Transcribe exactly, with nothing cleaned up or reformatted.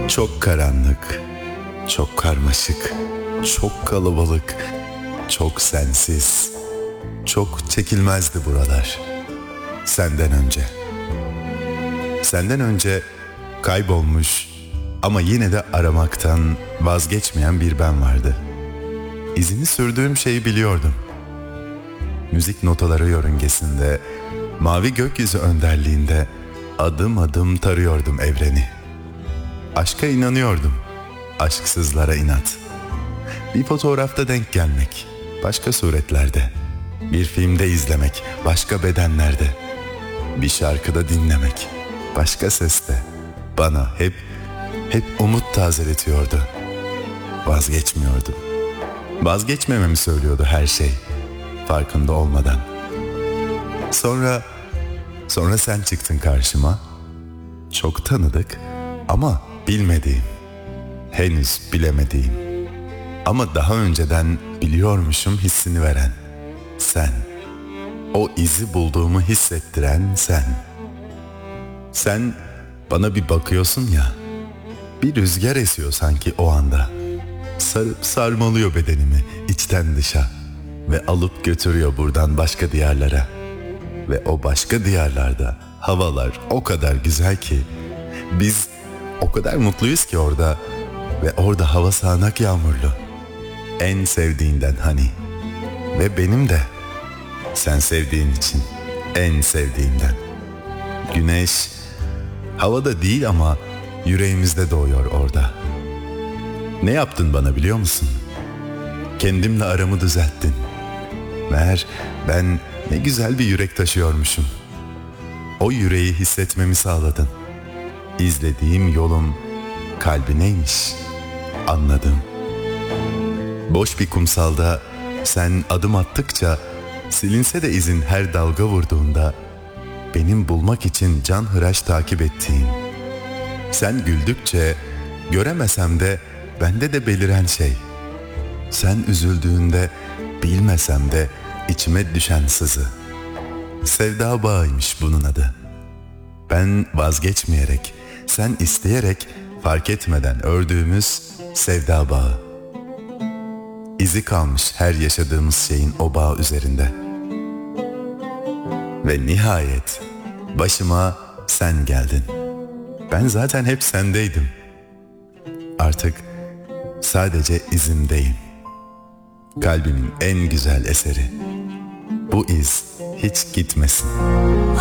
Çok karanlık, çok karmaşık, çok kalabalık, çok sensiz, çok çekilmezdi buralar. Senden önce. Senden önce kaybolmuş ama yine de aramaktan vazgeçmeyen bir ben vardı. İzini sürdüğüm şeyi biliyordum. Müzik notaları yörüngesinde, mavi gökyüzü önderliğinde adım adım tarıyordum evreni. Aşka inanıyordum, aşksızlara inat. Bir fotoğrafta denk gelmek, başka suretlerde. Bir filmde izlemek, başka bedenlerde. Bir şarkıda dinlemek, başka seste. Bana hep, hep umut tazeletiyordu. Vazgeçmiyordum. Vazgeçmememi söylüyordu her şey, farkında olmadan. Sonra, sonra sen çıktın karşıma. Çok tanıdık ama bilmediğim, henüz bilemediğim. Ama daha önceden biliyormuşum hissini veren sen. O izi bulduğumu hissettiren sen. Sen bana bir bakıyorsun ya, bir rüzgar esiyor sanki o anda. Sarıp sarmalıyor bedenimi içten dışa ve alıp götürüyor buradan başka diyarlara. Ve o başka diyarlarda havalar o kadar güzel ki biz o kadar mutluyuz ki orada ve orada hava sağanak yağmurlu. En sevdiğinden hani ve benim de sen sevdiğin için en sevdiğimden. Güneş havada değil ama yüreğimizde doğuyor orada. Ne yaptın bana biliyor musun? Kendimle aramı düzelttin. Meğer ben ne güzel bir yürek taşıyormuşum. O yüreği hissetmemi sağladın. İzlediğim yolum kalbineymiş. Anladım. Boş bir kumsalda sen adım attıkça, silinse de izin her dalga vurduğunda, benim bulmak için canhıraş takip ettiğin. Sen güldükçe göremesem de bende de beliren şey. Sen üzüldüğünde bilmesem de içime düşen sızı. Sevda bağıymış bunun adı. Ben vazgeçmeyerek, sen isteyerek, fark etmeden ördüğümüz sevda bağı. İzi kalmış her yaşadığımız şeyin o bağ üzerinde. Ve nihayet başıma sen geldin. Ben zaten hep sendeydim. Artık sadece izimdeyim. Kalbimin en güzel eseri. Bu iz hiç gitmesin.